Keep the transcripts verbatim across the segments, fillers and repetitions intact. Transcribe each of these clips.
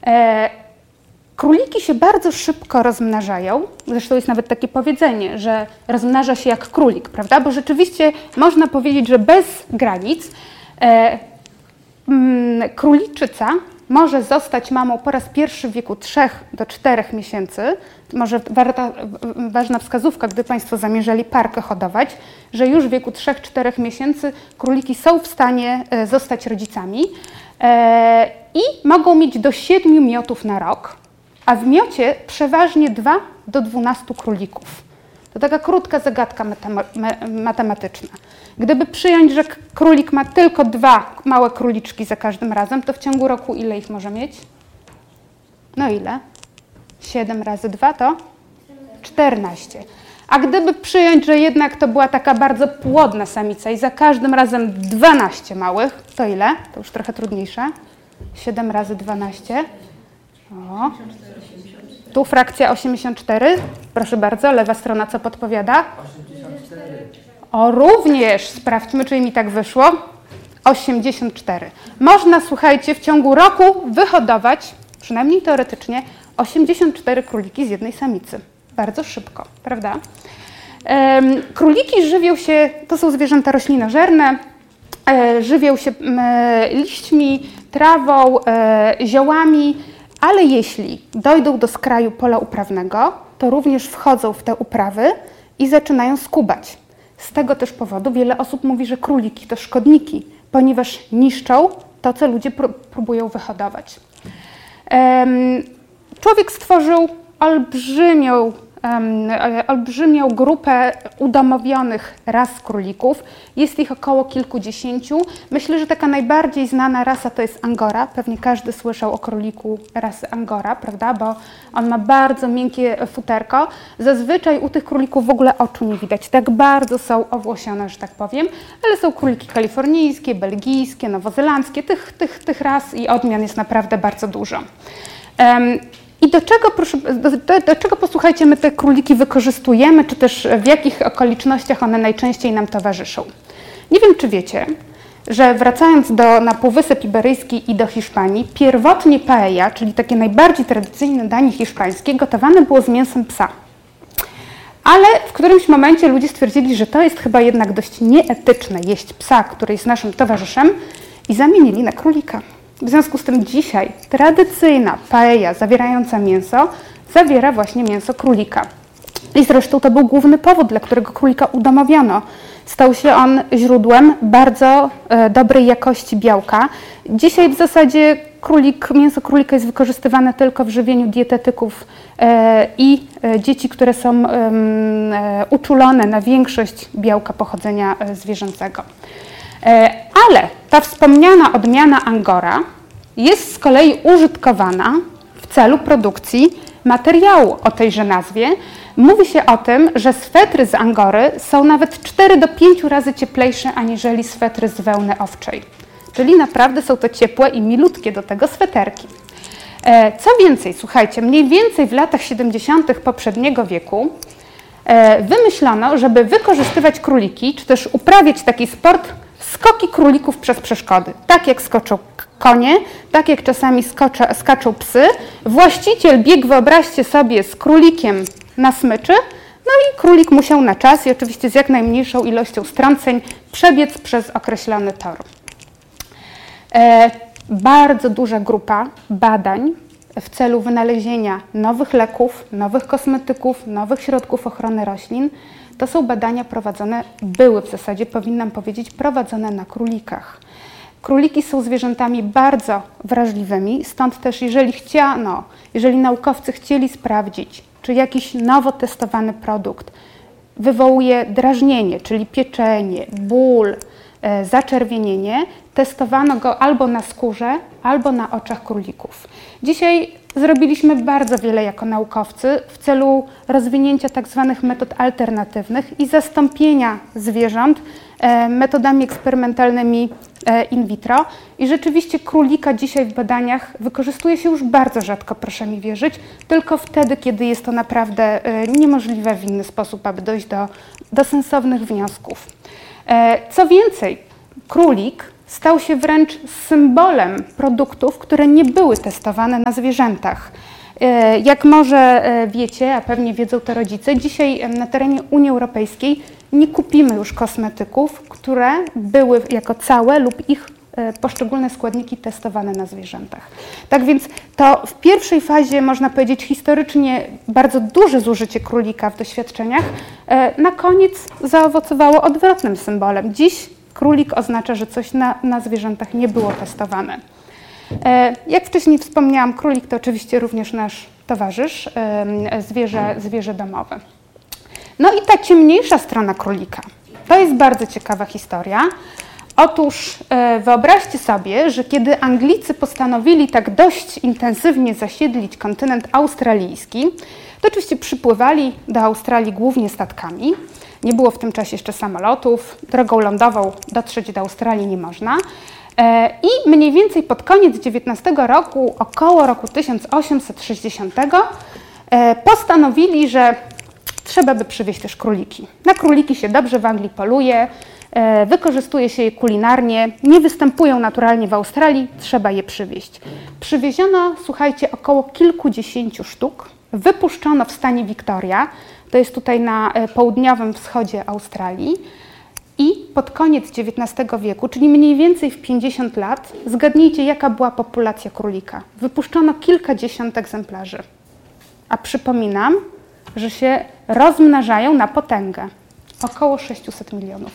Króliki się bardzo szybko rozmnażają, zresztą jest nawet takie powiedzenie, że rozmnaża się jak królik, prawda? Bo rzeczywiście można powiedzieć, że bez granic e, mm, króliczyca może zostać mamą po raz pierwszy w wieku trzech do czterech miesięcy. Może warta, ważna wskazówka, gdy Państwo zamierzali parkę hodować, że już w wieku trzech do czterech miesięcy króliki są w stanie e, zostać rodzicami e, i mogą mieć do siedmiu miotów na rok. A w miocie przeważnie dwa do dwunastu królików. To taka krótka zagadka matematyczna. Gdyby przyjąć, że królik ma tylko dwa małe króliczki za każdym razem, to w ciągu roku ile ich może mieć? No ile? siedem razy dwa to? czternaście. A gdyby przyjąć, że jednak to była taka bardzo płodna samica i za każdym razem dwanaście małych, to ile? To już trochę trudniejsze. siedem razy dwanaście. O. Tu frakcja osiemdziesiąt cztery. Proszę bardzo, lewa strona co podpowiada? osiemdziesiąt cztery. O, również. Sprawdźmy, czy mi tak wyszło. osiemdziesiąt cztery. Można, słuchajcie, w ciągu roku wyhodować, przynajmniej teoretycznie, osiemdziesiąt cztery króliki z jednej samicy. Bardzo szybko, prawda? Ehm, króliki żywią się, to są zwierzęta roślinożerne, e, żywią się e, liśćmi, trawą, e, ziołami, ale jeśli dojdą do skraju pola uprawnego, to również wchodzą w te uprawy i zaczynają skubać. Z tego też powodu wiele osób mówi, że króliki to szkodniki, ponieważ niszczą to, co ludzie próbują wyhodować. Człowiek stworzył olbrzymią, um, olbrzymią grupę udomowionych ras królików. Jest ich około kilkudziesięciu. Myślę, że taka najbardziej znana rasa to jest Angora. Pewnie każdy słyszał o króliku rasy Angora, prawda? Bo on ma bardzo miękkie futerko. Zazwyczaj u tych królików w ogóle oczu nie widać. Tak bardzo są owłosione, że tak powiem. Ale są króliki kalifornijskie, belgijskie, nowozelandzkie. Tych, tych, tych ras i odmian jest naprawdę bardzo dużo. Um, I do czego, proszę, do, do, do czego, posłuchajcie, my te króliki wykorzystujemy, czy też w jakich okolicznościach one najczęściej nam towarzyszą? Nie wiem, czy wiecie, że wracając do, na Półwysep Iberyjski i do Hiszpanii, pierwotnie paella, czyli takie najbardziej tradycyjne danie hiszpańskie, gotowane było z mięsem psa. Ale w którymś momencie ludzie stwierdzili, że to jest chyba jednak dość nieetyczne jeść psa, który jest naszym towarzyszem, i zamienili na królika. W związku z tym dzisiaj tradycyjna paella zawierająca mięso zawiera właśnie mięso królika. I zresztą to był główny powód, dla którego królika udomowiono. Stał się on źródłem bardzo e, dobrej jakości białka. Dzisiaj w zasadzie królik, mięso królika jest wykorzystywane tylko w żywieniu dietetyków e, i e, dzieci, które są e, uczulone na większość białka pochodzenia e, zwierzęcego. Ale ta wspomniana odmiana Angora jest z kolei użytkowana w celu produkcji materiału o tejże nazwie. Mówi się o tym, że swetry z Angory są nawet cztery do pięciu razy cieplejsze aniżeli swetry z wełny owczej. Czyli naprawdę są to ciepłe i milutkie do tego sweterki. Co więcej, słuchajcie, mniej więcej w latach siedemdziesiątych poprzedniego wieku wymyślono, żeby wykorzystywać króliki, czy też uprawiać taki sport, skoki królików przez przeszkody. Tak jak skoczą konie, tak jak czasami skocza, skaczą psy. Właściciel biegł, wyobraźcie sobie, z królikiem na smyczy, no i królik musiał na czas i oczywiście z jak najmniejszą ilością strąceń przebiec przez określony tor. E, bardzo duża grupa badań w celu wynalezienia nowych leków, nowych kosmetyków, nowych środków ochrony roślin. To są badania prowadzone, były w zasadzie, powinnam powiedzieć, prowadzone na królikach. Króliki są zwierzętami bardzo wrażliwymi, stąd też jeżeli chciano, jeżeli naukowcy chcieli sprawdzić, czy jakiś nowo testowany produkt wywołuje drażnienie, czyli pieczenie, ból, e, zaczerwienienie, testowano go albo na skórze, albo na oczach królików. Dzisiaj zrobiliśmy bardzo wiele jako naukowcy w celu rozwinięcia tak zwanych metod alternatywnych i zastąpienia zwierząt e, metodami eksperymentalnymi e, in vitro. I rzeczywiście królika dzisiaj w badaniach wykorzystuje się już bardzo rzadko, proszę mi wierzyć, tylko wtedy, kiedy jest to naprawdę e, niemożliwe w inny sposób, aby dojść do, do sensownych wniosków. E, co więcej, królik stał się wręcz symbolem produktów, które nie były testowane na zwierzętach. Jak może wiecie, a pewnie wiedzą to rodzice, dzisiaj na terenie Unii Europejskiej nie kupimy już kosmetyków, które były jako całe lub ich poszczególne składniki testowane na zwierzętach. Tak więc to w pierwszej fazie, można powiedzieć historycznie, bardzo duże zużycie królika w doświadczeniach na koniec zaowocowało odwrotnym symbolem. Dziś królik oznacza, że coś na, na zwierzętach nie było testowane. Jak wcześniej wspomniałam, królik to oczywiście również nasz towarzysz, zwierzę, zwierzę domowe. No i ta ciemniejsza strona królika. To jest bardzo ciekawa historia. Otóż wyobraźcie sobie, że kiedy Anglicy postanowili tak dość intensywnie zasiedlić kontynent australijski, to oczywiście przypływali do Australii głównie statkami. Nie było w tym czasie jeszcze samolotów, drogą lądową dotrzeć do Australii nie można. I mniej więcej pod koniec dziewiętnastego roku, około roku tysiąc osiemset sześćdziesiątego, postanowili, że trzeba by przywieźć też króliki. Na króliki się dobrze w Anglii poluje, wykorzystuje się je kulinarnie, nie występują naturalnie w Australii, trzeba je przywieźć. Przywieziono, słuchajcie, około kilkudziesięciu sztuk, wypuszczono w stanie Victoria, to jest tutaj na południowym wschodzie Australii, i pod koniec dziewiętnastego wieku, czyli mniej więcej w pięćdziesiąt lat, zgadnijcie, jaka była populacja królika. Wypuszczono kilkadziesiąt egzemplarzy. A przypominam, że się rozmnażają na potęgę. Około sześćset milionów.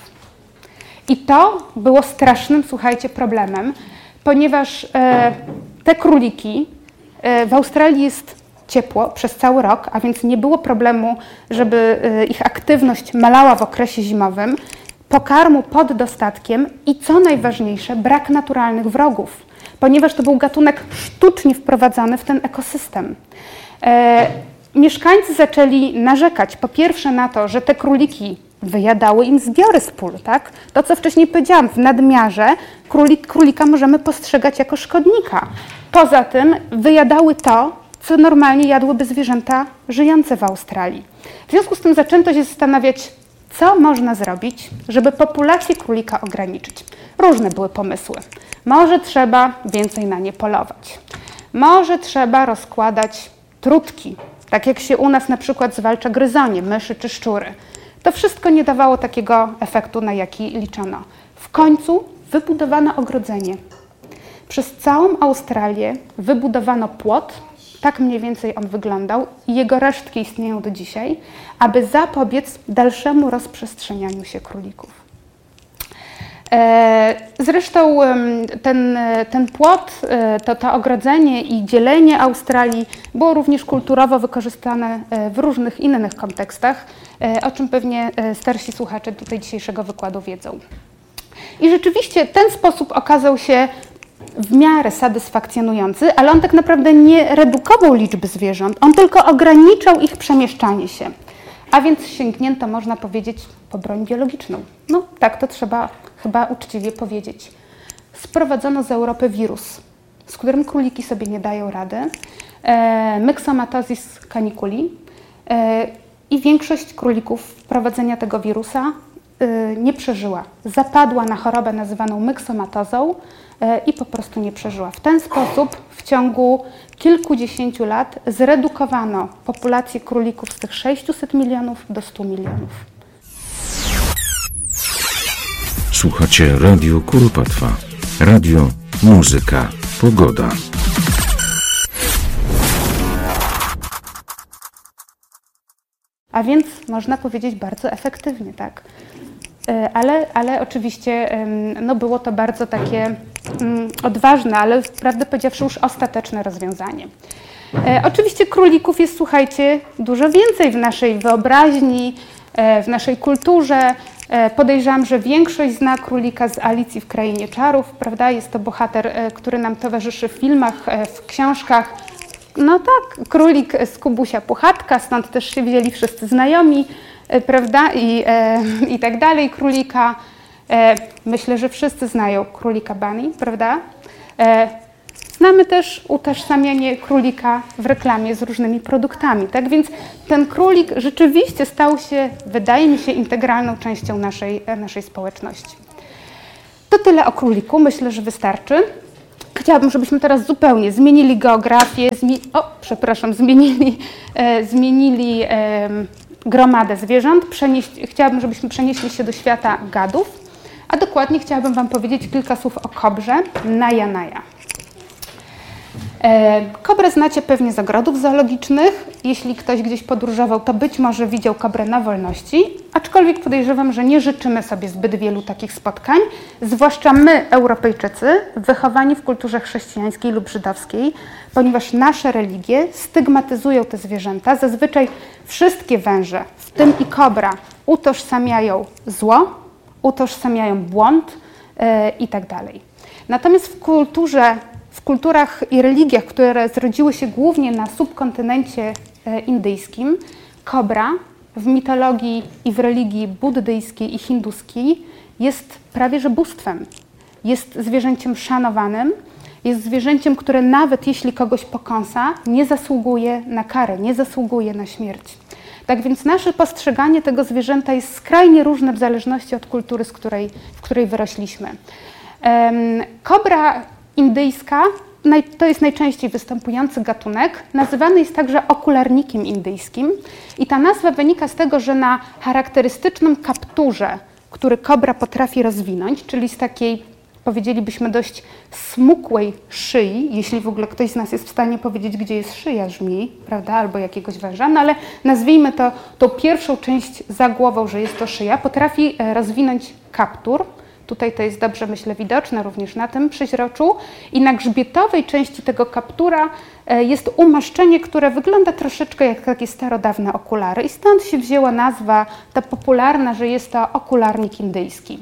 I to było strasznym, słuchajcie, problemem, ponieważ e, te króliki, e, w Australii jest ciepło przez cały rok, a więc nie było problemu, żeby e, ich aktywność malała w okresie zimowym, pokarmu pod dostatkiem i co najważniejsze, brak naturalnych wrogów, ponieważ to był gatunek sztucznie wprowadzany w ten ekosystem. E, mieszkańcy zaczęli narzekać po pierwsze na to, że te króliki wyjadały im zbiory z pól, tak? To, co wcześniej powiedziałam, w nadmiarze królik, królika możemy postrzegać jako szkodnika. Poza tym wyjadały to, co normalnie jadłyby zwierzęta żyjące w Australii. W związku z tym zaczęto się zastanawiać, co można zrobić, żeby populację królika ograniczyć. Różne były pomysły. Może trzeba więcej na nie polować. Może trzeba rozkładać trutki, tak jak się u nas na przykład zwalcza gryzonie, myszy czy szczury. To wszystko nie dawało takiego efektu, na jaki liczono. W końcu wybudowano ogrodzenie. Przez całą Australię wybudowano płot, tak mniej więcej on wyglądał i jego resztki istnieją do dzisiaj, aby zapobiec dalszemu rozprzestrzenianiu się królików. Zresztą ten, ten płot, to, to ogrodzenie i dzielenie Australii było również kulturowo wykorzystane w różnych innych kontekstach, o czym pewnie starsi słuchacze tutaj dzisiejszego wykładu wiedzą. I rzeczywiście ten sposób okazał się w miarę satysfakcjonujący, ale on tak naprawdę nie redukował liczby zwierząt, on tylko ograniczał ich przemieszczanie się. A więc sięgnięto, można powiedzieć, po broń biologiczną. No tak to trzeba chyba uczciwie powiedzieć. Sprowadzono z Europy wirus, z którym króliki sobie nie dają rady, e, Myxomatosis caniculi, e, i większość królików wprowadzenia tego wirusa e, nie przeżyła. Zapadła na chorobę nazywaną myksomatozą e, i po prostu nie przeżyła. W ten sposób w ciągu kilkudziesięciu lat zredukowano populację królików z tych sześciuset milionów do stu milionów. Słuchacie Radio Kuropatwa. Radio, muzyka, pogoda. A więc można powiedzieć bardzo efektywnie, tak? Ale, ale oczywiście no było to bardzo takie um, odważne, ale prawdę powiedziawszy już ostateczne rozwiązanie. E, oczywiście królików jest, słuchajcie, dużo więcej w naszej wyobraźni, e, w naszej kulturze. E, podejrzewam, że większość zna królika z Alicji w Krainie Czarów, prawda? Jest to bohater, e, który nam towarzyszy w filmach, e, w książkach. No tak, królik z Kubusia Puchatka, stąd też się wzięli wszyscy znajomi, e, prawda? I, e, i tak dalej, królika. E, myślę, że wszyscy znają królika Bunny, prawda? E, znamy też utożsamianie królika w reklamie z różnymi produktami. Tak więc ten królik rzeczywiście stał się, wydaje mi się, integralną częścią naszej, naszej społeczności. To tyle o króliku, myślę, że wystarczy. Chciałabym, żebyśmy teraz zupełnie zmienili geografię, zmi o, przepraszam, zmienili, e, zmienili e, gromadę zwierząt. Przenieść, chciałabym, żebyśmy przenieśli się do świata gadów, a dokładnie chciałabym Wam powiedzieć kilka słów o kobrze Naja Naja. E, kobrę znacie pewnie z ogrodów zoologicznych. Jeśli ktoś gdzieś podróżował, to być może widział kobrę na wolności, aczkolwiek podejrzewam, że nie życzymy sobie zbyt wielu takich spotkań, zwłaszcza my, Europejczycy, wychowani w kulturze chrześcijańskiej lub żydowskiej, ponieważ nasze religie stygmatyzują te zwierzęta. Zazwyczaj wszystkie węże, w tym i kobra, utożsamiają zło, utożsamiają błąd yy, i tak dalej. Natomiast w kulturze W kulturach i religiach, które zrodziły się głównie na subkontynencie indyjskim, kobra w mitologii i w religii buddyjskiej i hinduskiej jest prawie że bóstwem. Jest zwierzęciem szanowanym, jest zwierzęciem, które nawet jeśli kogoś pokąsa, nie zasługuje na karę, nie zasługuje na śmierć. Tak więc nasze postrzeganie tego zwierzęta jest skrajnie różne w zależności od kultury, z której, w której wyrośliśmy. Kobra indyjska to jest najczęściej występujący gatunek, nazywany jest także okularnikiem indyjskim i ta nazwa wynika z tego, że na charakterystycznym kapturze, który kobra potrafi rozwinąć, czyli z takiej, powiedzielibyśmy, dość smukłej szyi, jeśli w ogóle ktoś z nas jest w stanie powiedzieć, gdzie jest szyja żmii, prawda, albo jakiegoś węża, no ale nazwijmy to tą pierwszą część za głową, że jest to szyja, potrafi rozwinąć kaptur. Tutaj to jest dobrze, myślę, widoczne również na tym przeźroczu. I na grzbietowej części tego kaptura jest umaszczenie, które wygląda troszeczkę jak takie starodawne okulary. I stąd się wzięła nazwa ta popularna, że jest to okularnik indyjski.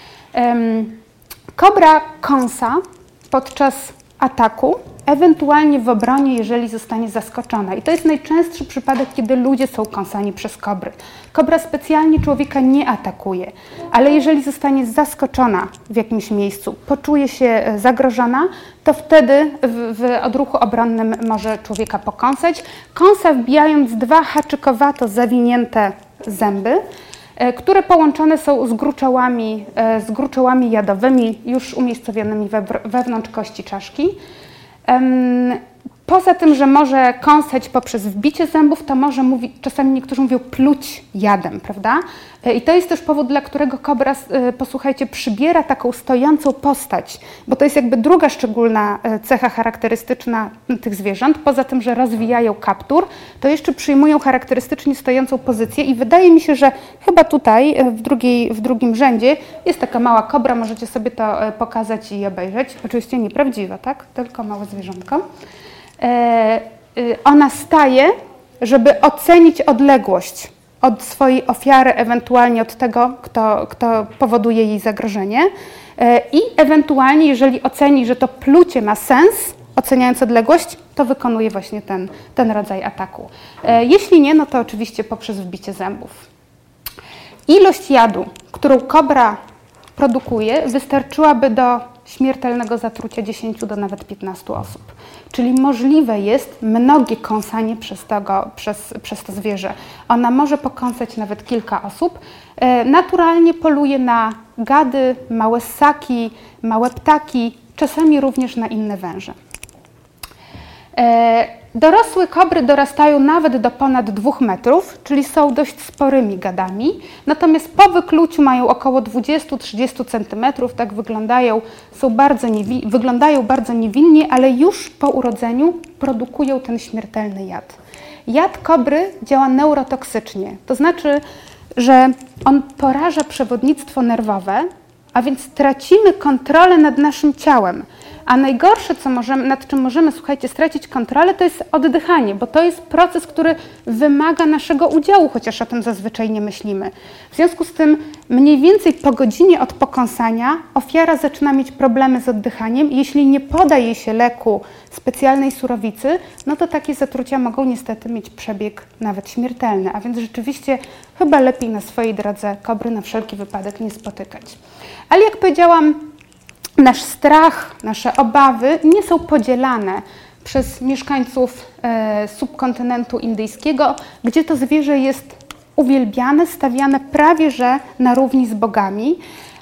Kobra kąsa podczas ataku, ewentualnie w obronie, jeżeli zostanie zaskoczona. I to jest najczęstszy przypadek, kiedy ludzie są kąsani przez kobry. Kobra specjalnie człowieka nie atakuje, ale jeżeli zostanie zaskoczona w jakimś miejscu, poczuje się zagrożona, to wtedy w, w odruchu obronnym może człowieka pokąsać. Kąsa wbijając dwa haczykowato zawinięte zęby, które połączone są z gruczołami, z gruczołami jadowymi już umiejscowionymi wewnątrz kości czaszki. Poza tym, że może kąsać poprzez wbicie zębów, to może mówić, czasami niektórzy mówią pluć jadem, prawda? I to jest też powód, dla którego kobra, posłuchajcie, przybiera taką stojącą postać, bo to jest jakby druga szczególna cecha charakterystyczna tych zwierząt. Poza tym, że rozwijają kaptur, to jeszcze przyjmują charakterystycznie stojącą pozycję i wydaje mi się, że chyba tutaj w, drugiej, w drugim rzędzie jest taka mała kobra, możecie sobie to pokazać i obejrzeć. Oczywiście nieprawdziwa, tak? Tylko małe zwierzątko. Ona staje, żeby ocenić odległość od swojej ofiary, ewentualnie od tego, kto, kto powoduje jej zagrożenie i ewentualnie, jeżeli oceni, że to plucie ma sens, oceniając odległość, to wykonuje właśnie ten, ten rodzaj ataku. Jeśli nie, no to oczywiście poprzez wbicie zębów. Ilość jadu, którą kobra produkuje, wystarczyłaby do śmiertelnego zatrucia dziesięciu do nawet piętnastu osób. Czyli możliwe jest mnogie kąsanie przez, tego, przez, przez to zwierzę. Ona może pokąsać nawet kilka osób. E, naturalnie poluje na gady, małe ssaki, małe ptaki, czasami również na inne węże. E, dorosłe kobry dorastają nawet do ponad dwóch metrów, czyli są dość sporymi gadami. Natomiast po wykluciu mają około dwadzieścia do trzydziestu centymetrów, tak wyglądają, są bardzo niewi- wyglądają bardzo niewinnie, ale już po urodzeniu produkują ten śmiertelny jad. Jad kobry działa neurotoksycznie, to znaczy, że on poraża przewodnictwo nerwowe, a więc tracimy kontrolę nad naszym ciałem. A najgorsze, co możemy, nad czym możemy, słuchajcie, stracić kontrolę, to jest oddychanie, bo to jest proces, który wymaga naszego udziału, chociaż o tym zazwyczaj nie myślimy. W związku z tym mniej więcej po godzinie od pokąsania ofiara zaczyna mieć problemy z oddychaniem. Jeśli nie poda jej się leku, specjalnej surowicy, no to takie zatrucia mogą niestety mieć przebieg nawet śmiertelny. A więc rzeczywiście chyba lepiej na swojej drodze kobry na wszelki wypadek nie spotykać. Ale jak powiedziałam, nasz strach, nasze obawy nie są podzielane przez mieszkańców e, subkontynentu indyjskiego, gdzie to zwierzę jest uwielbiane, stawiane prawie że na równi z bogami.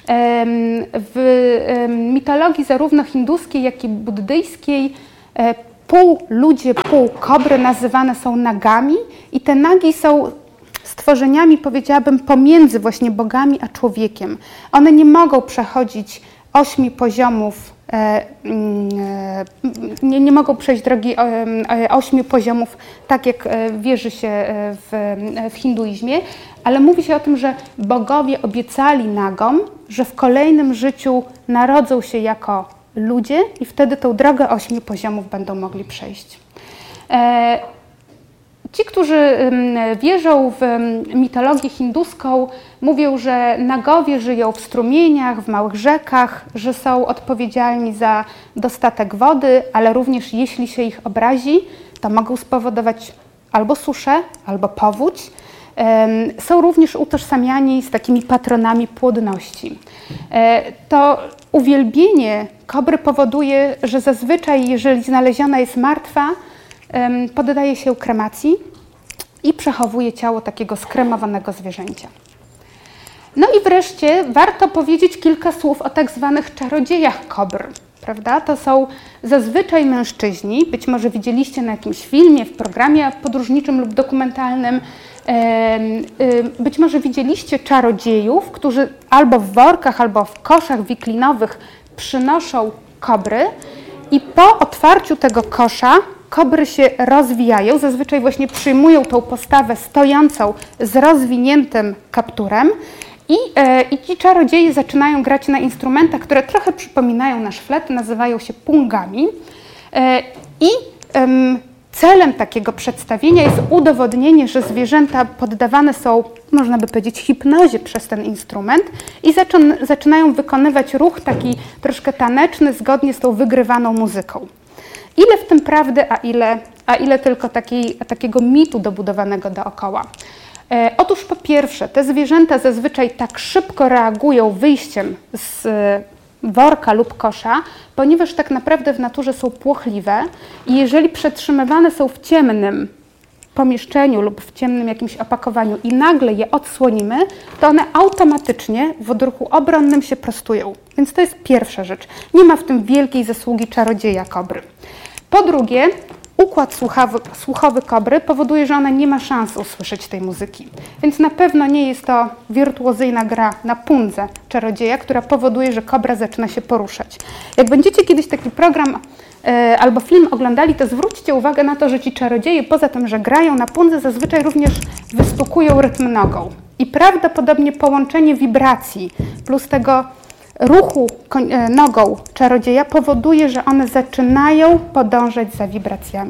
W mitologii zarówno hinduskiej, jak i buddyjskiej pół ludzie, pół kobry nazywane są nagami i te nagi są stworzeniami, powiedziałabym, pomiędzy właśnie bogami a człowiekiem. One nie mogą przechodzić ośmiu poziomów, e, e, nie, nie mogą przejść drogi e, ośmiu poziomów, tak jak wierzy się w, w hinduizmie, ale mówi się o tym, że bogowie obiecali nagom, że w kolejnym życiu narodzą się jako ludzie i wtedy tą drogę ośmiu poziomów będą mogli przejść. E, Ci, którzy wierzą w mitologię hinduską, mówią, że nagowie żyją w strumieniach, w małych rzekach, że są odpowiedzialni za dostatek wody, ale również jeśli się ich obrazi, to mogą spowodować albo suszę, albo powódź. Są również utożsamiani z takimi patronami płodności. To uwielbienie kobry powoduje, że zazwyczaj, jeżeli znaleziona jest martwa, poddaje się kremacji i przechowuje ciało takiego skremowanego zwierzęcia. No i wreszcie warto powiedzieć kilka słów o tak zwanych czarodziejach kobr. Prawda? To są zazwyczaj mężczyźni, być może widzieliście na jakimś filmie, w programie podróżniczym lub dokumentalnym, być może widzieliście czarodziejów, którzy albo w workach, albo w koszach wiklinowych przynoszą kobry i po otwarciu tego kosza kobry się rozwijają, zazwyczaj właśnie przyjmują tą postawę stojącą z rozwiniętym kapturem i, e, i ci czarodzieje zaczynają grać na instrumentach, które trochę przypominają nasz flet, nazywają się pungami e, i em, celem takiego przedstawienia jest udowodnienie, że zwierzęta poddawane są, można by powiedzieć, hipnozie przez ten instrument i zaczyn, zaczynają wykonywać ruch taki troszkę taneczny, zgodnie z tą wygrywaną muzyką. Ile w tym prawdy, a ile, a ile tylko takiej, takiego mitu dobudowanego dookoła. E, otóż po pierwsze, te zwierzęta zazwyczaj tak szybko reagują wyjściem z e, worka lub kosza, ponieważ tak naprawdę w naturze są płochliwe i jeżeli przetrzymywane są w ciemnym pomieszczeniu lub w ciemnym jakimś opakowaniu i nagle je odsłonimy, to one automatycznie w odruchu obronnym się prostują. Więc to jest pierwsza rzecz. Nie ma w tym wielkiej zasługi czarodzieja kobry. Po drugie, układ słuchowy, słuchowy kobry powoduje, że ona nie ma szans usłyszeć tej muzyki. Więc na pewno nie jest to wirtuozyjna gra na pundze czarodzieja, która powoduje, że kobra zaczyna się poruszać. Jak będziecie kiedyś taki program e, albo film oglądali, to zwróćcie uwagę na to, że ci czarodzieje poza tym, że grają na pundze, zazwyczaj również wystukują rytm nogą. I prawdopodobnie połączenie wibracji plus tego ruchu nogą czarodzieja powoduje, że one zaczynają podążać za wibracjami.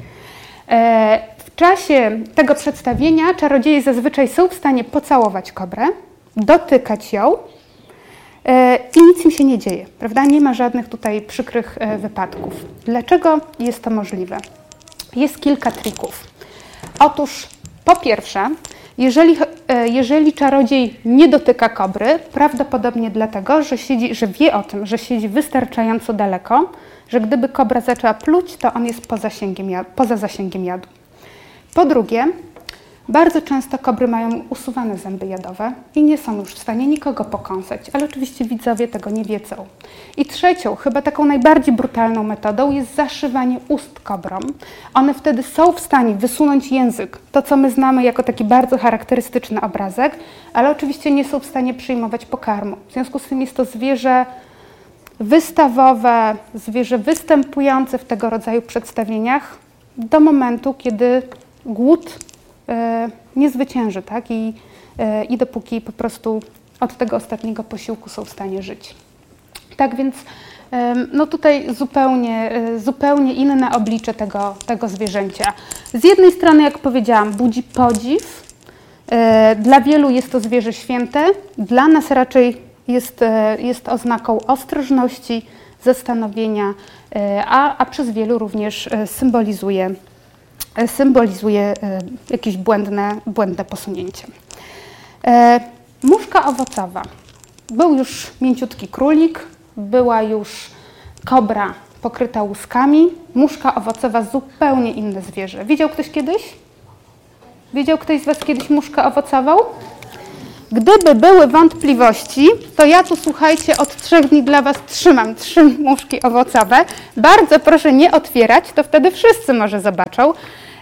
W czasie tego przedstawienia czarodzieje zazwyczaj są w stanie pocałować kobrę, dotykać ją i nic im się nie dzieje, prawda? Nie ma żadnych tutaj przykrych wypadków. Dlaczego jest to możliwe? Jest kilka trików. Otóż po pierwsze, Jeżeli, jeżeli czarodziej nie dotyka kobry, prawdopodobnie dlatego, że, siedzi, że wie o tym, że siedzi wystarczająco daleko, że gdyby kobra zaczęła pluć, to on jest poza zasięgiem, poza zasięgiem jadu. Po drugie, bardzo często kobry mają usuwane zęby jadowe i nie są już w stanie nikogo pokąsać, ale oczywiście widzowie tego nie wiedzą. I trzecią, chyba taką najbardziej brutalną metodą jest zaszywanie ust kobrom. One wtedy są w stanie wysunąć język, to co my znamy jako taki bardzo charakterystyczny obrazek, ale oczywiście nie są w stanie przyjmować pokarmu. W związku z tym jest to zwierzę wystawowe, zwierzę występujące w tego rodzaju przedstawieniach do momentu, kiedy głód nie zwycięży, tak? I, I dopóki po prostu od tego ostatniego posiłku są w stanie żyć. Tak więc no tutaj zupełnie, zupełnie inne oblicze tego, tego zwierzęcia. Z jednej strony, jak powiedziałam, budzi podziw. Dla wielu jest to zwierzę święte, dla nas raczej jest, jest oznaką ostrożności, zastanowienia, a, a przez wielu również symbolizuje symbolizuje jakieś błędne, błędne posunięcie. Muszka owocowa. Był już mięciutki królik, była już kobra pokryta łuskami. Muszka owocowa zupełnie inne zwierzę. Widział ktoś kiedyś? Widział ktoś z Was kiedyś muszkę owocową? Gdyby były wątpliwości, to ja tu, słuchajcie, od trzech dni dla Was trzymam trzy muszki owocowe. Bardzo proszę nie otwierać, to wtedy wszyscy może zobaczą.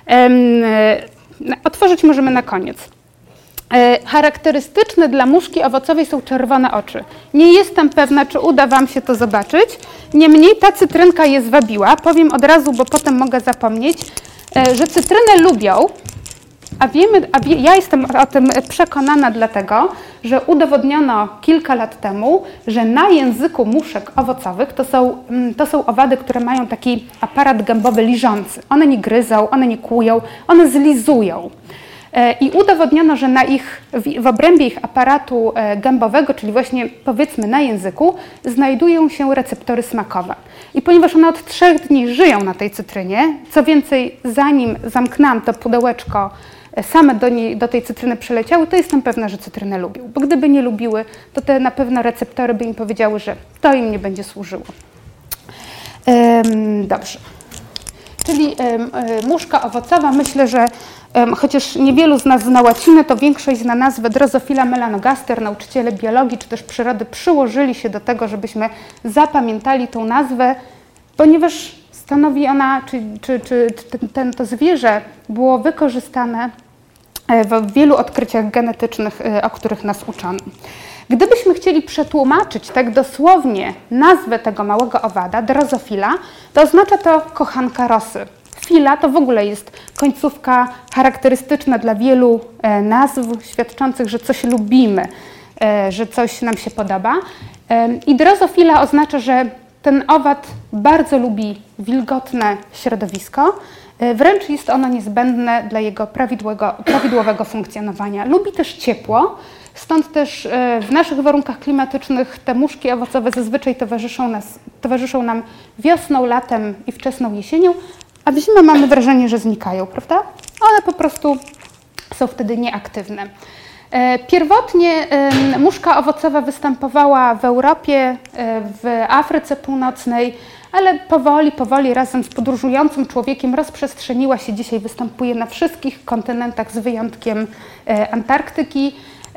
Otworzyć możemy na koniec. Charakterystyczne dla muszki owocowej są czerwone oczy. Nie jestem pewna, czy uda Wam się to zobaczyć. Niemniej ta cytrynka je zwabiła. Powiem od razu, bo potem mogę zapomnieć, że cytrynę lubią. A wiemy, a wie, ja jestem o tym przekonana dlatego, że udowodniono kilka lat temu, że na języku muszek owocowych to są, to są owady, które mają taki aparat gębowy liżący. One nie gryzą, one nie kłują, one zlizują. I udowodniono, że na ich, w obrębie ich aparatu gębowego, czyli właśnie powiedzmy na języku, znajdują się receptory smakowe. I ponieważ one od trzech dni żyją na tej cytrynie, co więcej, zanim zamknęłam to pudełeczko, same do, niej, do tej cytryny przyleciały, to jestem pewna, że cytrynę lubią. Bo gdyby nie lubiły, to te na pewno receptory by im powiedziały, że to im nie będzie służyło. Ym, dobrze. Czyli ym, y, muszka owocowa, myślę, że ym, chociaż niewielu z nas zna łacinę, to większość zna nazwę Drosophila melanogaster. Nauczyciele biologii czy też przyrody przyłożyli się do tego, żebyśmy zapamiętali tą nazwę, ponieważ stanowi ona, czy, czy, czy ten, ten, to zwierzę było wykorzystane w wielu odkryciach genetycznych, o których nas uczono. Gdybyśmy chcieli przetłumaczyć tak dosłownie nazwę tego małego owada, Drosophila, to oznacza to kochanka rosy. Fila to w ogóle jest końcówka charakterystyczna dla wielu nazw, świadczących, że coś lubimy, że coś nam się podoba. I Drosophila oznacza, że ten owad bardzo lubi wilgotne środowisko, wręcz jest ono niezbędne dla jego prawidłowego, prawidłowego funkcjonowania. Lubi też ciepło, stąd też w naszych warunkach klimatycznych te muszki owocowe zazwyczaj towarzyszą, nas, towarzyszą nam wiosną, latem i wczesną jesienią, a w zimę mamy wrażenie, że znikają, prawda? One po prostu są wtedy nieaktywne. Pierwotnie muszka owocowa występowała w Europie, w Afryce Północnej, ale powoli, powoli razem z podróżującym człowiekiem rozprzestrzeniła się. Dzisiaj występuje na wszystkich kontynentach z wyjątkiem Antarktyki.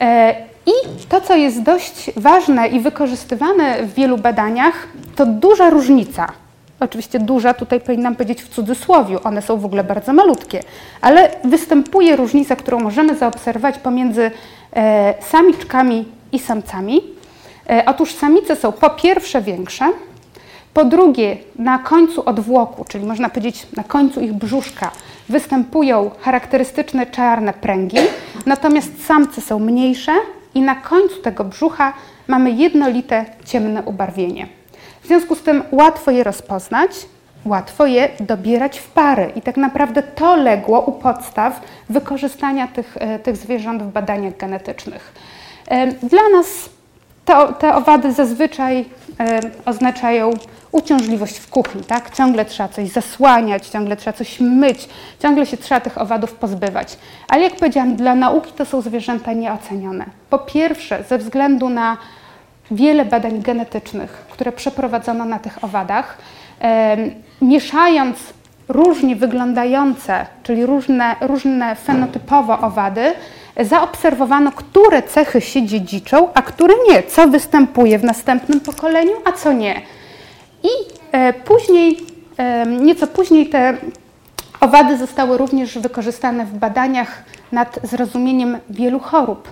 I to, co jest dość ważne i wykorzystywane w wielu badaniach, to duża różnica. Oczywiście duża, tutaj powinnam powiedzieć w cudzysłowiu, one są w ogóle bardzo malutkie, ale występuje różnica, którą możemy zaobserwować pomiędzy e, samiczkami i samcami. E, otóż samice są po pierwsze większe, po drugie na końcu odwłoku, czyli można powiedzieć na końcu ich brzuszka, występują charakterystyczne czarne pręgi, natomiast samce są mniejsze i na końcu tego brzucha mamy jednolite ciemne ubarwienie. W związku z tym łatwo je rozpoznać, łatwo je dobierać w pary i tak naprawdę to legło u podstaw wykorzystania tych, tych zwierząt w badaniach genetycznych. Dla nas to, te owady zazwyczaj oznaczają uciążliwość w kuchni, tak? Ciągle trzeba coś zasłaniać, ciągle trzeba coś myć, ciągle się trzeba tych owadów pozbywać. Ale jak powiedziałam, dla nauki to są zwierzęta nieocenione. Po pierwsze, ze względu na wiele badań genetycznych, które przeprowadzono na tych owadach, e, mieszając różnie wyglądające, czyli różne, różne fenotypowo owady, zaobserwowano, które cechy się dziedziczą, a które nie, co występuje w następnym pokoleniu, a co nie. I e, później, e, nieco później te owady zostały również wykorzystane w badaniach nad zrozumieniem wielu chorób.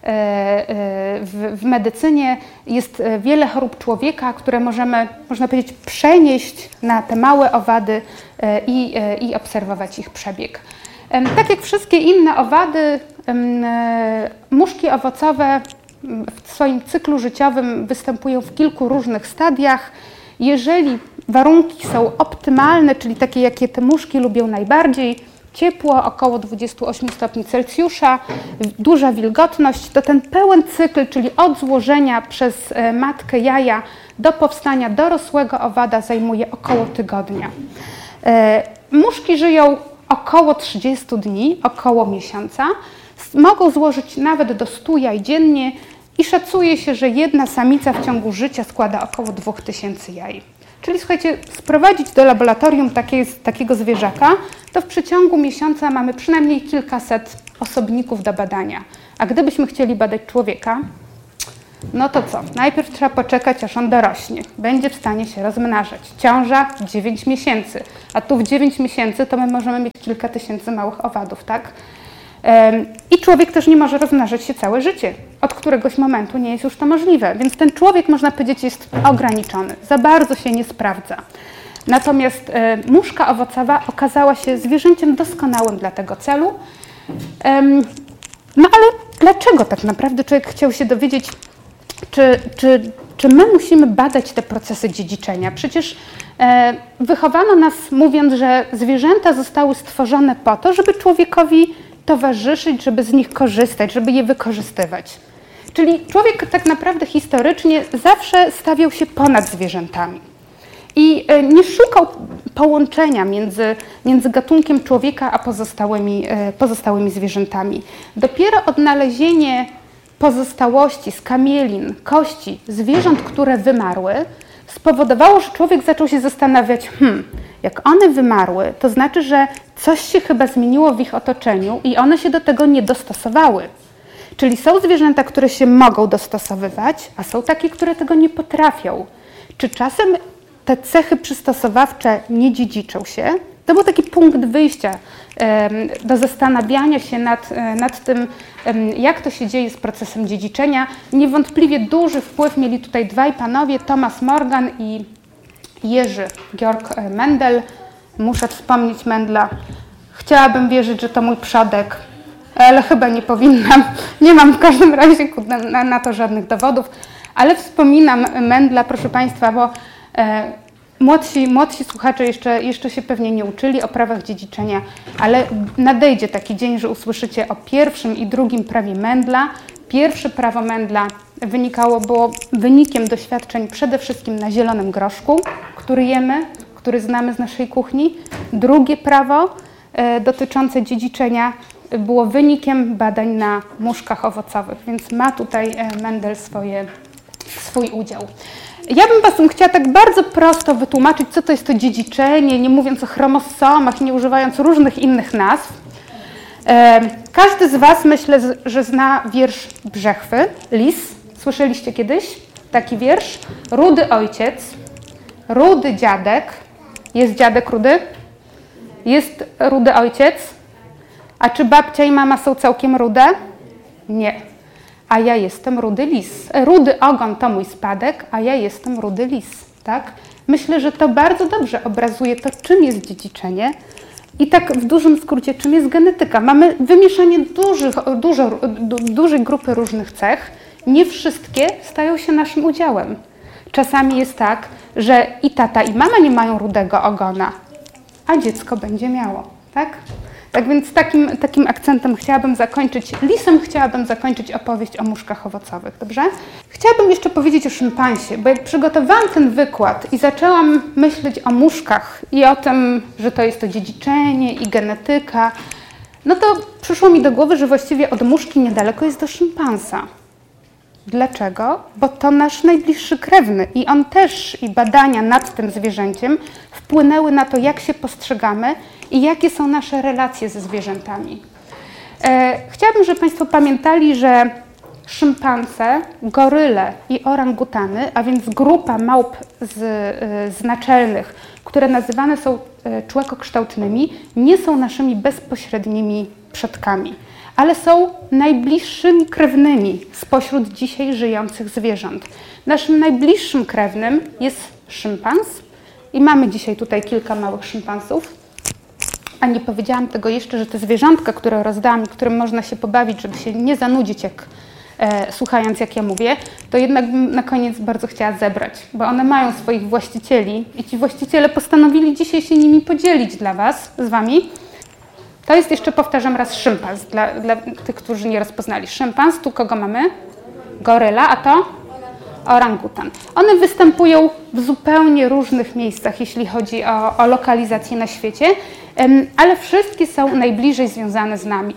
W, w medycynie jest wiele chorób człowieka, które możemy, można powiedzieć, przenieść na te małe owady i, i obserwować ich przebieg. Tak jak wszystkie inne owady, muszki owocowe w swoim cyklu życiowym występują w kilku różnych stadiach. Jeżeli warunki są optymalne, czyli takie, jakie te muszki lubią najbardziej, ciepło, około dwadzieścia osiem stopni Celsjusza, duża wilgotność, to ten pełen cykl, czyli od złożenia przez matkę jaja do powstania dorosłego owada zajmuje około tygodnia. Muszki żyją około trzydzieści dni, około miesiąca, mogą złożyć nawet do stu jaj dziennie i szacuje się, że jedna samica w ciągu życia składa około dwóch tysięcy jaj. Czyli słuchajcie, sprowadzić do laboratorium takie, takiego zwierzaka, to w przeciągu miesiąca mamy przynajmniej kilkaset osobników do badania. A gdybyśmy chcieli badać człowieka, no to co? Najpierw trzeba poczekać, aż on dorośnie. Będzie w stanie się rozmnażać. Ciąża dziewięć miesięcy. A tu w dziewięć miesięcy to my możemy mieć kilka tysięcy małych owadów, tak? I człowiek też nie może rozmnażać się całe życie. Od któregoś momentu nie jest już to możliwe. Więc ten człowiek, można powiedzieć, jest ograniczony. Za bardzo się nie sprawdza. Natomiast muszka owocowa okazała się zwierzęciem doskonałym dla tego celu. No ale dlaczego tak naprawdę człowiek chciał się dowiedzieć, czy, czy, czy my musimy badać te procesy dziedziczenia? Przecież e, wychowano nas mówiąc, że zwierzęta zostały stworzone po to, żeby człowiekowi towarzyszyć, żeby z nich korzystać, żeby je wykorzystywać. Czyli człowiek tak naprawdę historycznie zawsze stawiał się ponad zwierzętami. I e, nie szukał połączenia między, między gatunkiem człowieka a pozostałymi, e, pozostałymi zwierzętami. Dopiero odnalezienie pozostałości z kamielin, kości zwierząt, które wymarły, spowodowało, że człowiek zaczął się zastanawiać, hmm, jak one wymarły, to znaczy, że coś się chyba zmieniło w ich otoczeniu i one się do tego nie dostosowały. Czyli są zwierzęta, które się mogą dostosowywać, a są takie, które tego nie potrafią. Czy czasem te cechy przystosowawcze nie dziedziczą się? To był taki punkt wyjścia do zastanawiania się nad, nad tym, jak to się dzieje z procesem dziedziczenia. Niewątpliwie duży wpływ mieli tutaj dwaj panowie, Thomas Morgan i Jerzy Georg Mendel. Muszę wspomnieć Mendla. Chciałabym wierzyć, że to mój przodek, ale chyba nie powinnam. Nie mam w każdym razie na, na to żadnych dowodów, ale wspominam Mendla, proszę Państwa, bo e, Młodsi, młodsi słuchacze jeszcze, jeszcze się pewnie nie uczyli o prawach dziedziczenia, ale nadejdzie taki dzień, że usłyszycie o pierwszym i drugim prawie Mendla. Pierwsze prawo Mendla wynikało, było wynikiem doświadczeń przede wszystkim na zielonym groszku, który jemy, który znamy z naszej kuchni. Drugie prawo e, dotyczące dziedziczenia było wynikiem badań na muszkach owocowych, więc ma tutaj e, Mendel swoje, swój udział. Ja bym Was chciała tak bardzo prosto wytłumaczyć, co to jest to dziedziczenie, nie mówiąc o chromosomach, nie używając różnych innych nazw. E, każdy z Was, myślę, że zna wiersz Brzechwy, Lis. Słyszeliście kiedyś taki wiersz? Rudy ojciec, rudy dziadek. Jest dziadek rudy? Jest rudy ojciec? A czy babcia i mama są całkiem rude? Nie. A ja jestem rudy lis. Rudy ogon to mój spadek, a ja jestem rudy lis. Tak? Myślę, że to bardzo dobrze obrazuje to, czym jest dziedziczenie i tak w dużym skrócie, czym jest genetyka. Mamy wymieszanie dużych, dużo, du, dużej grupy różnych cech. Nie wszystkie stają się naszym udziałem. Czasami jest tak, że i tata, i mama nie mają rudego ogona, a dziecko będzie miało. Tak? Tak więc takim, takim akcentem chciałabym zakończyć, lisem chciałabym zakończyć opowieść o muszkach owocowych, dobrze? Chciałabym jeszcze powiedzieć o szympansie, bo jak przygotowałam ten wykład i zaczęłam myśleć o muszkach i o tym, że to jest to dziedziczenie i genetyka, no to przyszło mi do głowy, że właściwie od muszki niedaleko jest do szympansa. Dlaczego? Bo to nasz najbliższy krewny i on też, i badania nad tym zwierzęciem wpłynęły na to, jak się postrzegamy i jakie są nasze relacje ze zwierzętami. E, chciałabym, żeby Państwo pamiętali, że szympanse, goryle i orangutany, a więc grupa małp z, z naczelnych, które nazywane są człekokształtnymi, nie są naszymi bezpośrednimi przodkami, ale są najbliższymi krewnymi spośród dzisiaj żyjących zwierząt. Naszym najbliższym krewnym jest szympans i mamy dzisiaj tutaj kilka małych szympansów. A nie powiedziałam tego jeszcze, że te zwierzątka, które rozdałam i którym można się pobawić, żeby się nie zanudzić, jak, e, słuchając jak ja mówię, to jednak bym na koniec bardzo chciała zebrać, bo one mają swoich właścicieli i ci właściciele postanowili dzisiaj się nimi podzielić dla Was, z Wami. To jest jeszcze, powtarzam raz, szympans, dla, dla tych, którzy nie rozpoznali. Szympans, tu kogo mamy? Goryla, a to? Orangutan. One występują w zupełnie różnych miejscach, jeśli chodzi o, o lokalizację na świecie, ale wszystkie są najbliżej związane z nami.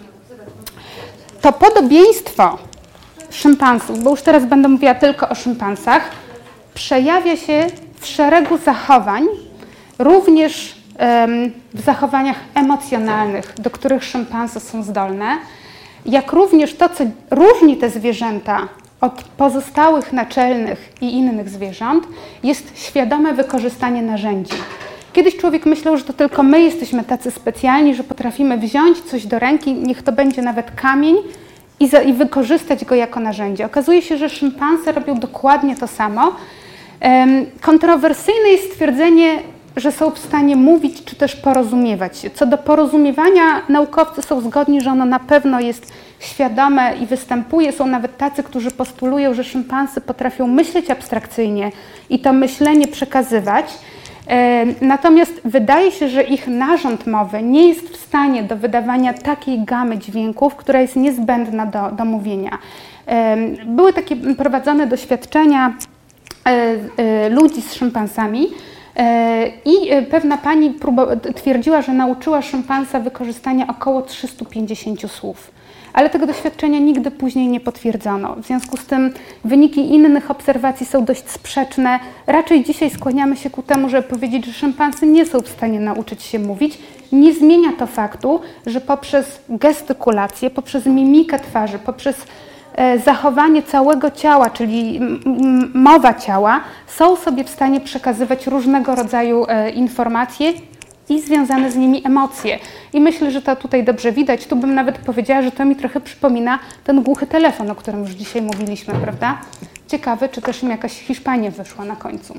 To podobieństwo szympansów, bo już teraz będę mówiła tylko o szympansach, przejawia się w szeregu zachowań, również w zachowaniach emocjonalnych, do których szympanse są zdolne, jak również to, co różni te zwierzęta od pozostałych naczelnych i innych zwierząt, jest świadome wykorzystanie narzędzi. Kiedyś człowiek myślał, że to tylko my jesteśmy tacy specjalni, że potrafimy wziąć coś do ręki, niech to będzie nawet kamień, i, za, i wykorzystać go jako narzędzie. Okazuje się, że szympanse robią dokładnie to samo. Kontrowersyjne jest stwierdzenie, że są w stanie mówić czy też porozumiewać się. Co do porozumiewania, naukowcy są zgodni, że ono na pewno jest świadome i występuje. Są nawet tacy, którzy postulują, że szympansy potrafią myśleć abstrakcyjnie i to myślenie przekazywać. Natomiast wydaje się, że ich narząd mowy nie jest w stanie do wydawania takiej gamy dźwięków, która jest niezbędna do, do mówienia. Były takie prowadzone doświadczenia ludzi z szympansami i pewna pani twierdziła, że nauczyła szympansa wykorzystania około trzystu pięćdziesięciu słów. Ale tego doświadczenia nigdy później nie potwierdzono. W związku z tym wyniki innych obserwacji są dość sprzeczne. Raczej dzisiaj skłaniamy się ku temu, żeby powiedzieć, że szympansy nie są w stanie nauczyć się mówić. Nie zmienia to faktu, że poprzez gestykulację, poprzez mimikę twarzy, poprzez zachowanie całego ciała, czyli mowa ciała, są sobie w stanie przekazywać różnego rodzaju informacje i związane z nimi emocje. I myślę, że to tutaj dobrze widać. Tu bym nawet powiedziała, że to mi trochę przypomina ten głuchy telefon, o którym już dzisiaj mówiliśmy, prawda? Ciekawe, czy też im jakaś Hiszpania wyszła na końcu.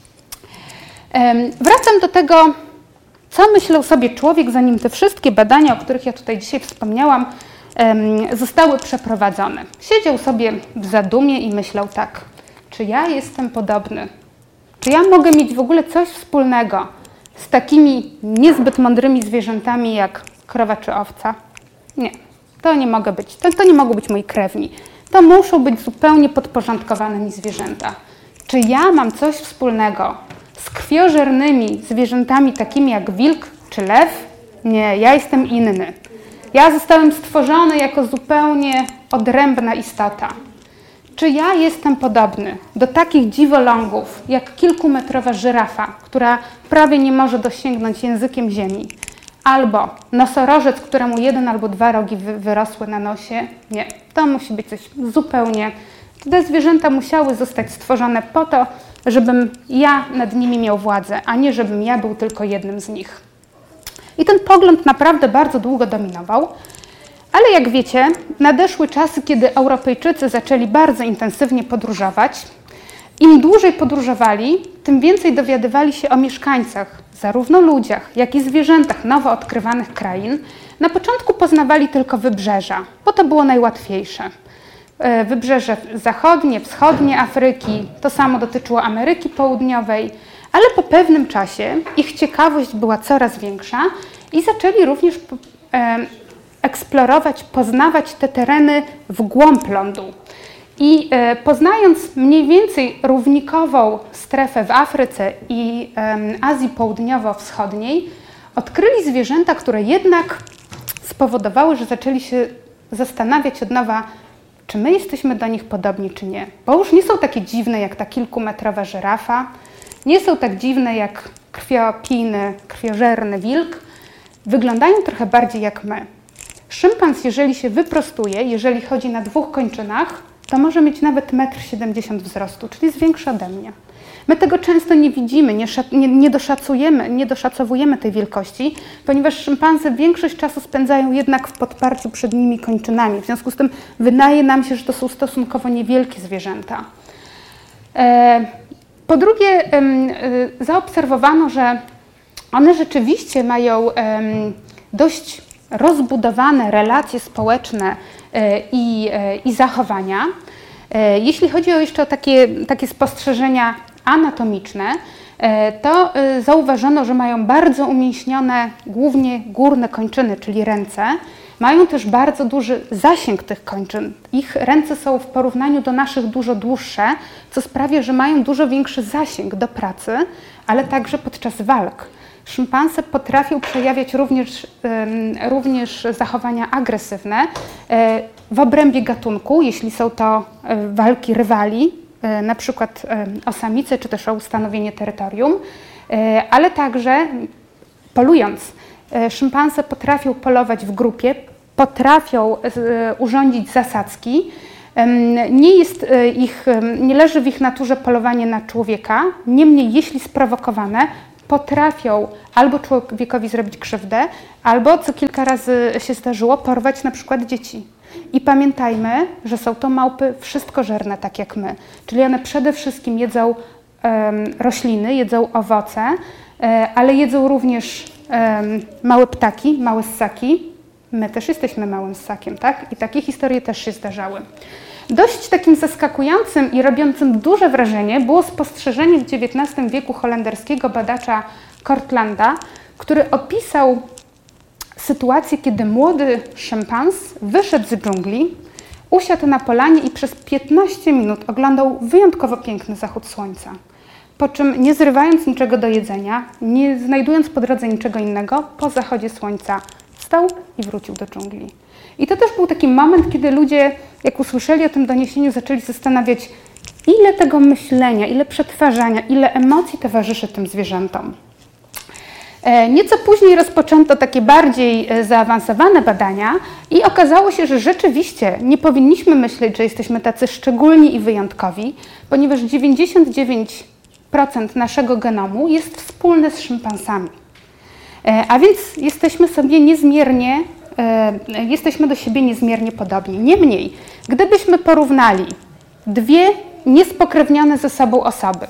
Wracam do tego, co myślał sobie człowiek, zanim te wszystkie badania, o których ja tutaj dzisiaj wspomniałam, zostały przeprowadzone. Siedział sobie w zadumie i myślał tak, czy ja jestem podobny? Czy ja mogę mieć w ogóle coś wspólnego z takimi niezbyt mądrymi zwierzętami jak krowa czy owca? Nie, to nie mogę być, to, to nie mogą być moi krewni. To muszą być zupełnie podporządkowane mi zwierzęta. Czy ja mam coś wspólnego z krwiożernymi zwierzętami takimi jak wilk czy lew? Nie, ja jestem inny. Ja zostałem stworzony jako zupełnie odrębna istota. Czy ja jestem podobny do takich dziwolągów, jak kilkumetrowa żyrafa, która prawie nie może dosięgnąć językiem ziemi, albo nosorożec, któremu jeden albo dwa rogi wy wyrosły na nosie? Nie, to musi być coś zupełnie... Te zwierzęta musiały zostać stworzone po to, żebym ja nad nimi miał władzę, a nie żebym ja był tylko jednym z nich. I ten pogląd naprawdę bardzo długo dominował, ale jak wiecie, nadeszły czasy, kiedy Europejczycy zaczęli bardzo intensywnie podróżować. Im dłużej podróżowali, tym więcej dowiadywali się o mieszkańcach, zarówno ludziach, jak i zwierzętach nowo odkrywanych krain. Na początku poznawali tylko wybrzeża, bo to było najłatwiejsze. Wybrzeże zachodnie, wschodnie Afryki, to samo dotyczyło Ameryki Południowej, ale po pewnym czasie ich ciekawość była coraz większa i zaczęli również e, eksplorować, poznawać te tereny w głąb lądu. I e, poznając mniej więcej równikową strefę w Afryce i e, Azji Południowo-Wschodniej, odkryli zwierzęta, które jednak spowodowały, że zaczęli się zastanawiać od nowa, czy my jesteśmy do nich podobni, czy nie. Bo już nie są takie dziwne jak ta kilkumetrowa żyrafa, nie są tak dziwne jak krwiopijny, krwiożerny wilk. Wyglądają trochę bardziej jak my. Szympans, jeżeli się wyprostuje, jeżeli chodzi na dwóch kończynach, to może mieć nawet metr siedemdziesiąt wzrostu, czyli jest większy ode mnie. My tego często nie widzimy, nie, nie, nie doszacujemy, nie doszacowujemy tej wielkości, ponieważ szympanse większość czasu spędzają jednak w podparciu przednimi kończynami. W związku z tym wydaje nam się, że to są stosunkowo niewielkie zwierzęta. E, po drugie, e, zaobserwowano, że one rzeczywiście mają e, dość rozbudowane relacje społeczne e, i, e, i zachowania. E, jeśli chodzi o jeszcze o takie, takie spostrzeżenia anatomiczne, to zauważono, że mają bardzo umięśnione głównie górne kończyny, czyli ręce. Mają też bardzo duży zasięg tych kończyn. Ich ręce są w porównaniu do naszych dużo dłuższe, co sprawia, że mają dużo większy zasięg do pracy, ale także podczas walk. Szympanse potrafią przejawiać również, również zachowania agresywne w obrębie gatunku, jeśli są to walki rywali, na przykład o samicę, czy też o ustanowienie terytorium, ale także polując. Szympanse potrafią polować w grupie, potrafią urządzić zasadzki. Nie jest ich, nie leży w ich naturze polowanie na człowieka, niemniej jeśli sprowokowane, potrafią albo człowiekowi zrobić krzywdę, albo, co kilka razy się zdarzyło, porwać na przykład dzieci. I pamiętajmy, że są to małpy wszystkożerne, tak jak my. Czyli one przede wszystkim jedzą um, rośliny, jedzą owoce, um, ale jedzą również um, małe ptaki, małe ssaki. My też jesteśmy małym ssakiem, tak? I takie historie też się zdarzały. Dość takim zaskakującym i robiącym duże wrażenie było spostrzeżenie w dziewiętnastym wieku holenderskiego badacza Kortlanda, który opisał sytuację, kiedy młody szympans wyszedł z dżungli, usiadł na polanie i przez piętnaście minut oglądał wyjątkowo piękny zachód słońca. Po czym, nie zrywając niczego do jedzenia, nie znajdując po drodze niczego innego, po zachodzie słońca wstał i wrócił do dżungli. I to też był taki moment, kiedy ludzie, jak usłyszeli o tym doniesieniu, zaczęli zastanawiać, ile tego myślenia, ile przetwarzania, ile emocji towarzyszy tym zwierzętom. Nieco później rozpoczęto takie bardziej zaawansowane badania i okazało się, że rzeczywiście nie powinniśmy myśleć, że jesteśmy tacy szczególni i wyjątkowi, ponieważ dziewięćdziesiąt dziewięć procent naszego genomu jest wspólne z szympansami. A więc jesteśmy sobie niezmiernie, jesteśmy do siebie niezmiernie podobni. Niemniej, gdybyśmy porównali dwie niespokrewnione ze sobą osoby,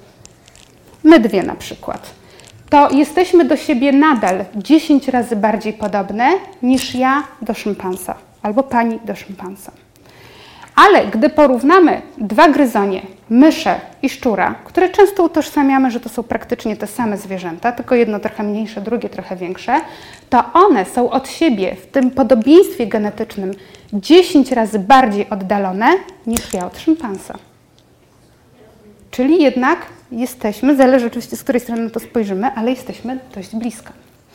my dwie na przykład, to jesteśmy do siebie nadal dziesięć razy bardziej podobne niż ja do szympansa albo pani do szympansa. Ale gdy porównamy dwa gryzonie, myszę i szczura, które często utożsamiamy, że to są praktycznie te same zwierzęta, tylko jedno trochę mniejsze, drugie trochę większe, to one są od siebie w tym podobieństwie genetycznym dziesięć razy bardziej oddalone niż ja od szympansa. Czyli jednak jesteśmy, zależy oczywiście z której strony na to spojrzymy, ale jesteśmy dość blisko.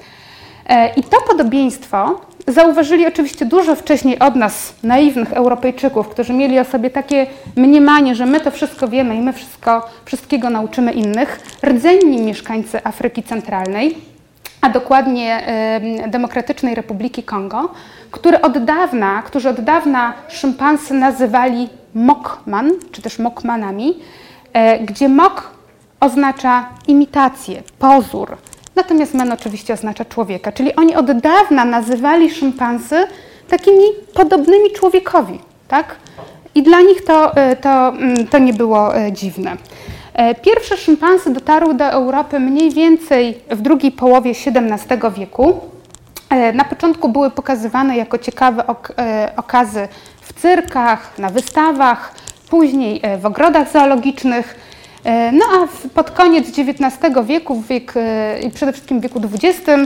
I to podobieństwo zauważyli oczywiście dużo wcześniej od nas naiwnych Europejczyków, którzy mieli o sobie takie mniemanie, że my to wszystko wiemy i my wszystko, wszystkiego nauczymy innych, rdzenni mieszkańcy Afryki Centralnej, a dokładnie y, Demokratycznej Republiki Kongo, który od dawna, którzy od dawna szympansy nazywali mokman, czy też mokmanami, y, gdzie mok oznacza imitację, pozór. Natomiast man oczywiście oznacza człowieka, czyli oni od dawna nazywali szympansy takimi podobnymi człowiekowi, tak? I dla nich to, to, to nie było dziwne. Pierwsze szympansy dotarły do Europy mniej więcej w drugiej połowie siedemnastego wieku. Na początku były pokazywane jako ciekawe ok okazy w cyrkach, na wystawach, później w ogrodach zoologicznych. No a pod koniec dziewiętnastego wieku, wiek, i przede wszystkim w wieku dwudziestym,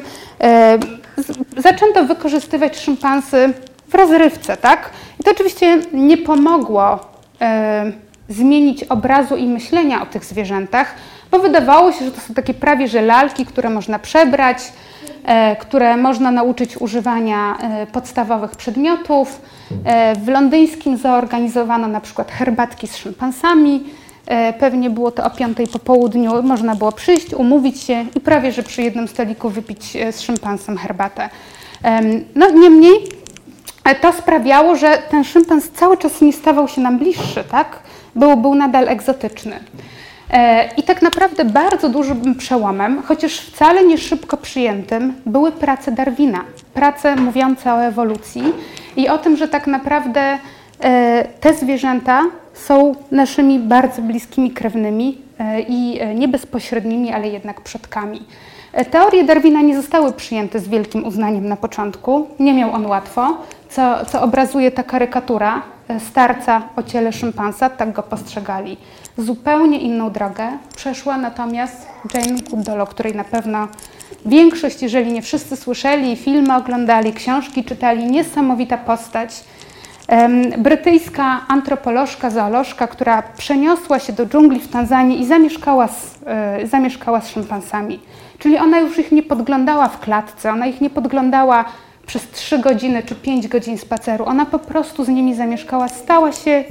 zaczęto wykorzystywać szympansy w rozrywce, tak? I to oczywiście nie pomogło e, zmienić obrazu i myślenia o tych zwierzętach, bo wydawało się, że to są takie prawie że lalki, które można przebrać, e, które można nauczyć używania e, podstawowych przedmiotów. E, w londyńskim zorganizowano na przykład herbatki z szympansami. Pewnie było to o piątej po południu, można było przyjść, umówić się i prawie że przy jednym stoliku wypić z szympansem herbatę. No niemniej to sprawiało, że ten szympans cały czas nie stawał się nam bliższy, tak? Był, był nadal egzotyczny. I tak naprawdę bardzo dużym przełomem, chociaż wcale nie szybko przyjętym, były prace Darwina. Prace mówiące o ewolucji i o tym, że tak naprawdę te zwierzęta są naszymi bardzo bliskimi krewnymi i nie bezpośrednimi, ale jednak przodkami. Teorie Darwina nie zostały przyjęte z wielkim uznaniem na początku. Nie miał on łatwo, co, co obrazuje ta karykatura starca o ciele szympansa, tak go postrzegali. Zupełnie inną drogę przeszła natomiast Jane Goodall, o której na pewno większość, jeżeli nie wszyscy słyszeli, filmy oglądali, książki czytali, niesamowita postać. Brytyjska antropolożka, zoolożka, która przeniosła się do dżungli w Tanzanii i zamieszkała z, y, zamieszkała z szympansami. Czyli ona już ich nie podglądała w klatce, ona ich nie podglądała przez trzy godziny czy pięć godzin spaceru. Ona po prostu z nimi zamieszkała, stała się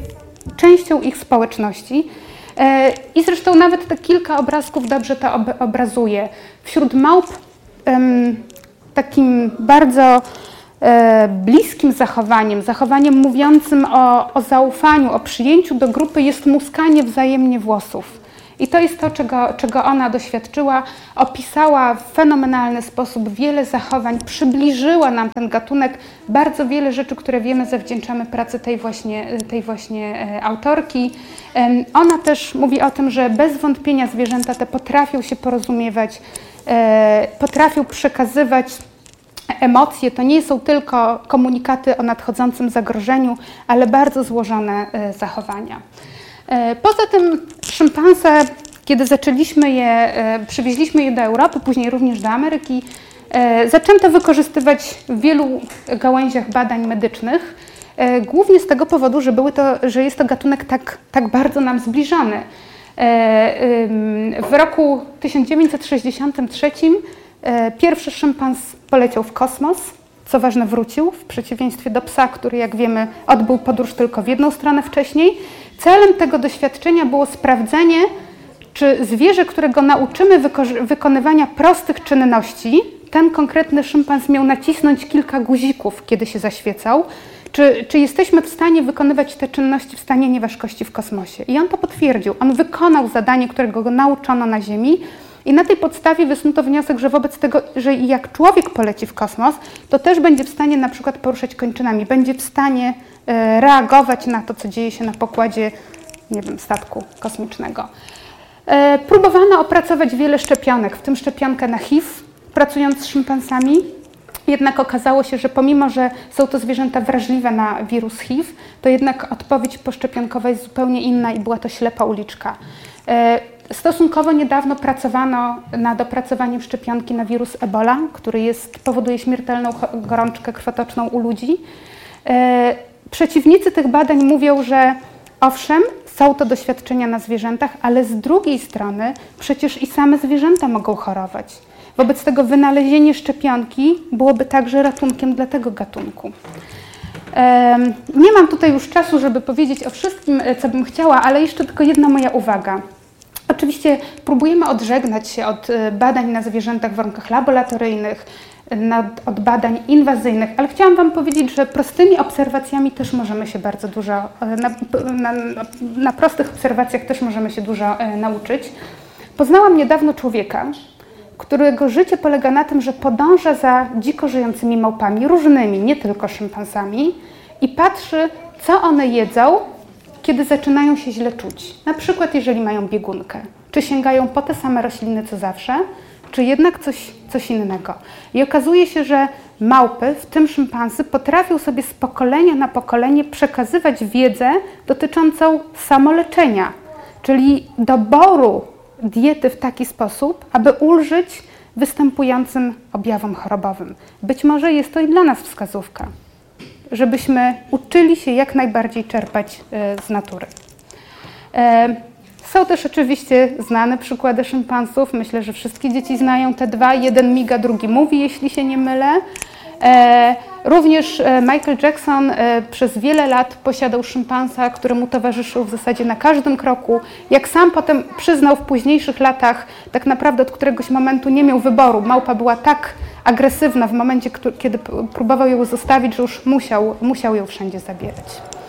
częścią ich społeczności. I zresztą nawet te kilka obrazków dobrze to ob- obrazuje. Wśród małp um, takim bardzo e, bliskim zachowaniem, zachowaniem mówiącym o, o zaufaniu, o przyjęciu do grupy jest muskanie wzajemnie włosów. I to jest to, czego, czego ona doświadczyła, opisała w fenomenalny sposób wiele zachowań, przybliżyła nam ten gatunek, bardzo wiele rzeczy, które wiemy, zawdzięczamy pracy tej właśnie, tej właśnie e, autorki. E, ona też mówi o tym, że bez wątpienia zwierzęta te potrafią się porozumiewać, e, potrafią przekazywać emocje. To nie są tylko komunikaty o nadchodzącym zagrożeniu, ale bardzo złożone e, zachowania. Poza tym szympanse, kiedy zaczęliśmy je, przywieźliśmy je do Europy, później również do Ameryki, zaczęto wykorzystywać w wielu gałęziach badań medycznych, głównie z tego powodu, że, były to, że jest to gatunek tak, tak bardzo nam zbliżony. W roku tysiąc dziewięćset sześćdziesiątym trzecim pierwszy szympans poleciał w kosmos. Co ważne, wrócił, w przeciwieństwie do psa, który, jak wiemy, odbył podróż tylko w jedną stronę wcześniej. Celem tego doświadczenia było sprawdzenie, czy zwierzę, którego nauczymy wyko- wykonywania prostych czynności, ten konkretny szympans miał nacisnąć kilka guzików, kiedy się zaświecał, czy, czy jesteśmy w stanie wykonywać te czynności w stanie nieważkości w kosmosie. I on to potwierdził. On wykonał zadanie, którego go nauczono na Ziemi. I na tej podstawie wysnuto wniosek, że wobec tego, że jak człowiek poleci w kosmos, to też będzie w stanie na przykład poruszać kończynami, będzie w stanie e, reagować na to, co dzieje się na pokładzie, nie wiem, statku kosmicznego. E, próbowano opracować wiele szczepionek, w tym szczepionkę na H I V, pracując z szympansami. Jednak okazało się, że pomimo, że są to zwierzęta wrażliwe na wirus H I V, to jednak odpowiedź poszczepionkowa jest zupełnie inna i była to ślepa uliczka. E, Stosunkowo niedawno pracowano nad opracowaniem szczepionki na wirus Ebola, który jest, powoduje śmiertelną gorączkę krwotoczną u ludzi. E, przeciwnicy tych badań mówią, że owszem, są to doświadczenia na zwierzętach, ale z drugiej strony przecież i same zwierzęta mogą chorować. Wobec tego wynalezienie szczepionki byłoby także ratunkiem dla tego gatunku. E, nie mam tutaj już czasu, żeby powiedzieć o wszystkim, co bym chciała, ale jeszcze tylko jedna moja uwaga. Oczywiście próbujemy odżegnać się od badań na zwierzętach w warunkach laboratoryjnych, od badań inwazyjnych, ale chciałam Wam powiedzieć, że prostymi obserwacjami też możemy się bardzo dużo, na, na, na prostych obserwacjach też możemy się dużo nauczyć. Poznałam niedawno człowieka, którego życie polega na tym, że podąża za dziko żyjącymi małpami, różnymi, nie tylko szympansami, i patrzy, co one jedzą, kiedy zaczynają się źle czuć. Na przykład jeżeli mają biegunkę. Czy sięgają po te same rośliny co zawsze, czy jednak coś, coś innego. I okazuje się, że małpy, w tym szympansy, potrafią sobie z pokolenia na pokolenie przekazywać wiedzę dotyczącą samoleczenia, czyli doboru diety w taki sposób, aby ulżyć występującym objawom chorobowym. Być może jest to i dla nas wskazówka, żebyśmy uczyli się jak najbardziej czerpać z natury. Są też oczywiście znane przykłady szympansów. Myślę, że wszystkie dzieci znają te dwa. Jeden miga, drugi mówi, jeśli się nie mylę. Również Michael Jackson przez wiele lat posiadał szympansa, któremu towarzyszył w zasadzie na każdym kroku. Jak sam potem przyznał w późniejszych latach, tak naprawdę od któregoś momentu nie miał wyboru. Małpa była tak agresywna w momencie, kiedy próbował ją zostawić, że już musiał, musiał ją wszędzie zabierać.